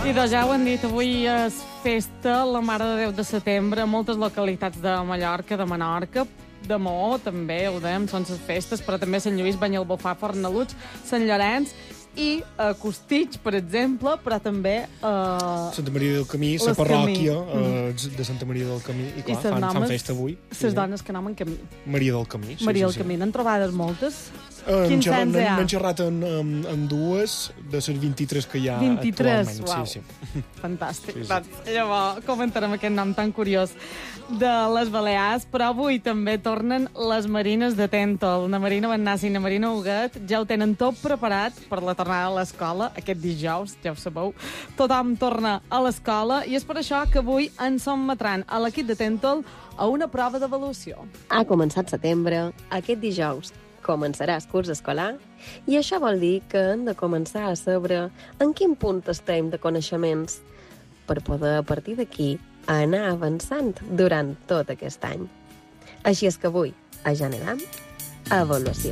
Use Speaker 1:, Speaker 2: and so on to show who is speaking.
Speaker 1: I doncs ja ho han dit, avui és festa, la Mare de Déu de Setembre, a moltes localitats de Mallorca, de Menorca, de Maó també, ho dèiem, són les festes, però també Sant Lluís, Banyalbufar, Fornalutx, Sant Llorenç i Costitx, per exemple, però també
Speaker 2: Santa Maria del Camí, la parròquia de Santa Maria del Camí, i clar, fan festa avui.
Speaker 1: Les dones que nomen Camí.
Speaker 2: Maria del Camí, sí.
Speaker 1: Maria del Camí, n'han trobades moltes?
Speaker 2: N'hem xerrat en dues de les 23 que hi ha
Speaker 1: 23,
Speaker 2: actualment.
Speaker 1: uau.
Speaker 2: Sí.
Speaker 1: Fantàstic.
Speaker 2: Sí.
Speaker 1: Llavors comentarem aquest nom tan curiós de les Balears, però avui també tornen les Marines de Tèntol. Na Marina Bennassi i na Marina Huguet ja ho tenen tot preparat per la tornada a l'escola, aquest dijous, ja ho sabeu. Tothom torna a l'escola i és per això que avui ens sotmetran a l'equip de Tèntol a una prova d'avaluació.
Speaker 3: Ha començat setembre, aquest dijous començarà el curs escolar i això vol dir que hem de començar a saber en quin punt estem de coneixements per poder, a partir d'aquí, anar avançant durant tot aquest any. Així és que avui, a Generam, avaluació.